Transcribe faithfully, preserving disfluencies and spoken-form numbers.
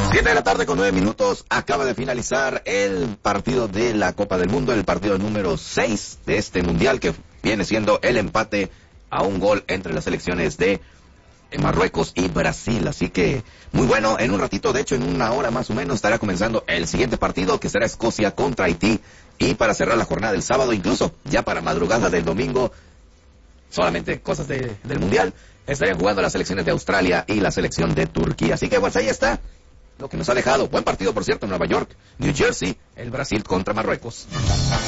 Siete de la tarde con nueve minutos, acaba de finalizar el partido de la Copa del Mundo, el partido número seis de este mundial, que viene siendo el empate a un gol entre las selecciones de Marruecos y Brasil. Así que muy bueno. En un ratito, de hecho en una hora más o menos, estará comenzando el siguiente partido, que será Escocia contra Haití. Y para cerrar la jornada del sábado, incluso ya para madrugada del domingo, solamente cosas de, del mundial, estarían jugando las selecciones de Australia y la selección de Turquía. Así que pues ahí está lo que nos ha dejado. Buen partido, por cierto, en Nueva York, New Jersey, el Brasil contra Marruecos.